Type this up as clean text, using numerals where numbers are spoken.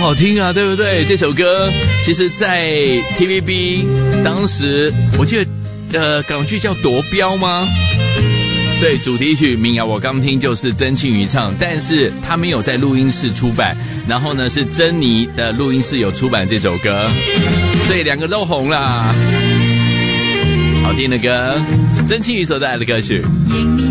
好听啊，对不对？这首歌其实在 TVB 当时我记得港剧叫夺标吗？对，主题曲民谣我刚听就是曾庆瑜唱，但是他没有在录音室出版，然后呢是珍妮的录音室有出版这首歌，所以两个都红啦。好听的歌，曾庆瑜所带来的歌曲。